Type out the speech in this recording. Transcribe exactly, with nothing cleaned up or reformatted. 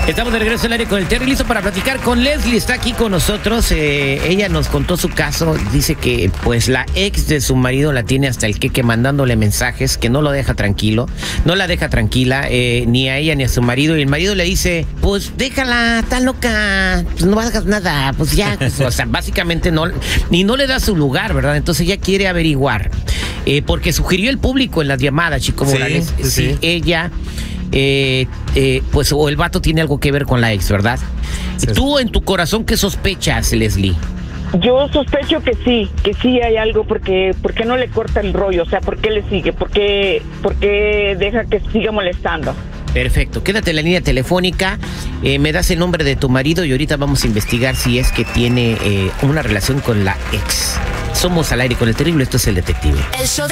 Estamos de regreso al aire con el Terry, listo para platicar con Leslie. Está aquí con nosotros. Eh, ella nos contó su caso. Dice que pues la ex de su marido la tiene hasta el queque mandándole mensajes, que no lo deja tranquilo, no la deja tranquila, eh, ni a ella ni a su marido. Y el marido le dice, pues déjala, está loca, pues no hagas nada, pues ya. Pues, o sea, básicamente no, ni no le da su lugar, ¿verdad? Entonces ella quiere averiguar, eh, porque sugirió el público en las llamadas, Chico Morales, sí, sí, si sí. ella... Eh, eh, pues o el vato tiene algo que ver con la ex, ¿verdad? Sí. ¿Tú en tu corazón qué sospechas, Leslie? Yo sospecho que sí, que sí hay algo, porque ¿por qué no le corta el rollo? O sea, ¿por qué le sigue? ¿Por qué, por qué deja que siga molestando? Perfecto, quédate en la línea telefónica, eh, me das el nombre de tu marido y ahorita vamos a investigar si es que tiene eh, una relación con la ex. Somos al aire con el terrible, esto es El Detective. El show de